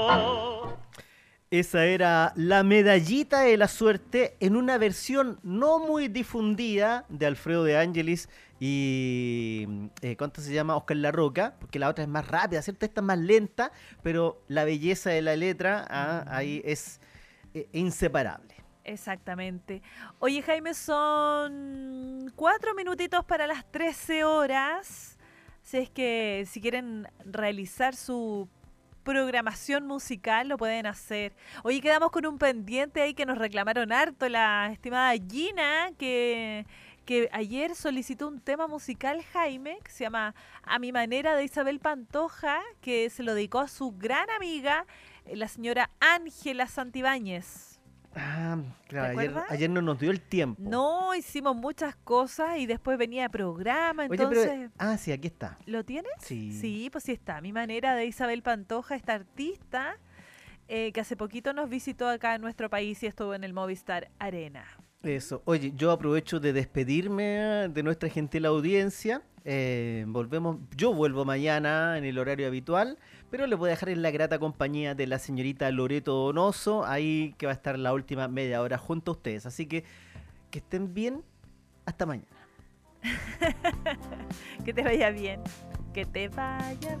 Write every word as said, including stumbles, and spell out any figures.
Esa era la medallita de la suerte en una versión no muy difundida de Alfredo de Ángelis y eh, ¿cuánto se llama? Oscar La Roca, porque la otra es más rápida, ¿cierto? Esta es más lenta, pero la belleza de la letra ah, ahí es eh, inseparable. Exactamente. Oye, Jaime, son cuatro minutitos para las trece horas. Si es que si quieren realizar su programación musical, lo pueden hacer. Oye, quedamos con un pendiente ahí que nos reclamaron harto la estimada Gina, que, que ayer solicitó un tema musical, Jaime, que se llama A mi manera, de Isabel Pantoja, que se lo dedicó a su gran amiga, eh, la señora Ángela Santibáñez. Ah, ¿Te claro, ayer, acuerdas? ayer no nos dio el tiempo. No, hicimos muchas cosas y después venía programa, Oye, pero... entonces, Ah, sí, aquí está. ¿lo tienes? Sí. Sí, pues sí está. Mi manera, de Isabel Pantoja, esta artista eh, que hace poquito nos visitó acá en nuestro país y estuvo en el Movistar Arena. Eso. Oye, yo aprovecho de despedirme de nuestra gentil audiencia. Eh, volvemos, yo vuelvo mañana en el horario habitual, pero le voy a dejar en la grata compañía de la señorita Loreto Donoso, ahí que va a estar la última media hora junto a ustedes. Así que que estén bien. Hasta mañana. Que te vaya bien. Que te vaya